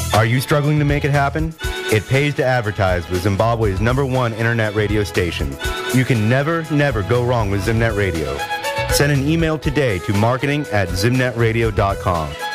Are you struggling to make it happen? It pays to advertise with Zimbabwe's #1 internet radio station. You can never go wrong with Zimnet Radio. Send an email today to marketing@zimnetradio.com.